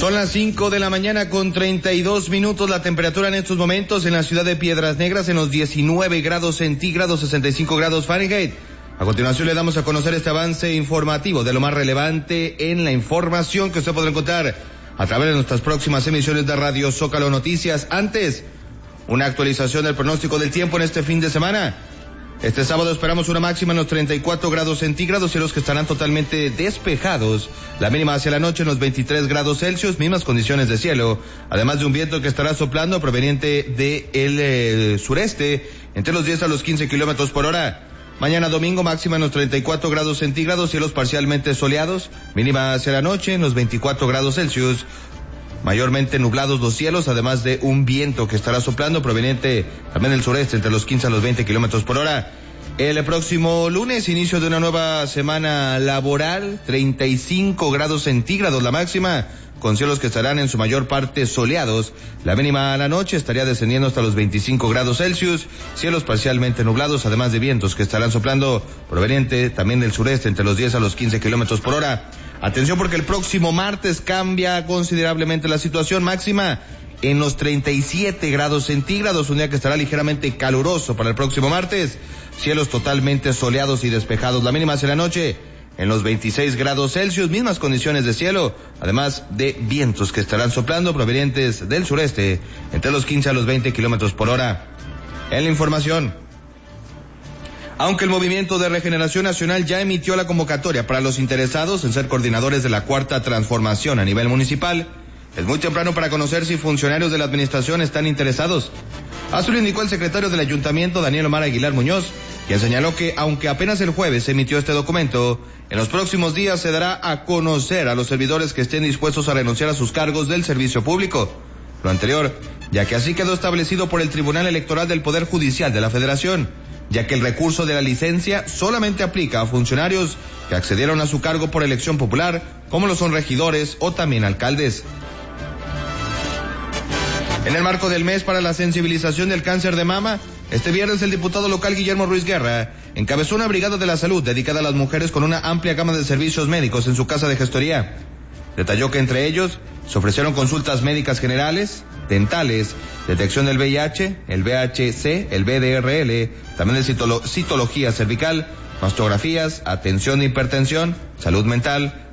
Son las 5 de la mañana con 32 minutos. La temperatura en estos momentos en la ciudad de Piedras Negras en los 19 grados centígrados, 65 grados Fahrenheit. A continuación le damos a conocer este avance informativo de lo más relevante en la información que usted podrá encontrar a través de nuestras próximas emisiones de Radio Zócalo Noticias. Antes, una actualización del pronóstico del tiempo en este fin de semana. Este sábado esperamos una máxima en los 34 grados centígrados, cielos que estarán totalmente despejados. La mínima hacia la noche en los 23 grados Celsius, mismas condiciones de cielo, además de un viento que estará soplando proveniente del sureste entre los 10 a los 15 kilómetros por hora. Mañana domingo máxima en los 34 grados centígrados, cielos parcialmente soleados, mínima hacia la noche en los 24 grados Celsius. Mayormente nublados los cielos, además de un viento que estará soplando proveniente también del sureste entre los 15 a los 20 kilómetros por hora. El próximo lunes, inicio de una nueva semana laboral, 35 grados centígrados la máxima, con cielos que estarán en su mayor parte soleados. La mínima a la noche estaría descendiendo hasta los 25 grados Celsius, cielos parcialmente nublados, además de vientos que estarán soplando proveniente también del sureste entre los 10 a los 15 kilómetros por hora. Atención porque el próximo martes cambia considerablemente la situación, máxima en los 37 grados centígrados, un día que estará ligeramente caluroso para el próximo martes, cielos totalmente soleados y despejados, la mínima hacia la noche en los 26 grados Celsius, mismas condiciones de cielo, además de vientos que estarán soplando provenientes del sureste entre los 15 a los 20 kilómetros por hora. En la información, aunque el Movimiento de Regeneración Nacional ya emitió la convocatoria para los interesados en ser coordinadores de la Cuarta Transformación a nivel municipal, es muy temprano para conocer si funcionarios de la administración están interesados. Así lo indicó el secretario del Ayuntamiento, Daniel Omar Aguilar Muñoz, quien señaló que, aunque apenas el jueves se emitió este documento, en los próximos días se dará a conocer a los servidores que estén dispuestos a renunciar a sus cargos del servicio público. Lo anterior, ya que así quedó establecido por el Tribunal Electoral del Poder Judicial de la Federación, ya que el recurso de la licencia solamente aplica a funcionarios que accedieron a su cargo por elección popular, como lo son regidores o también alcaldes. En el marco del mes para la sensibilización del cáncer de mama, este viernes el diputado local Guillermo Ruiz Guerra encabezó una brigada de la salud dedicada a las mujeres con una amplia gama de servicios médicos en su casa de gestoría. Detalló que entre ellos se ofrecieron consultas médicas generales, dentales, detección del VIH, el VHC, el VDRL, también de citología cervical, mastografías, atención de hipertensión, salud mental,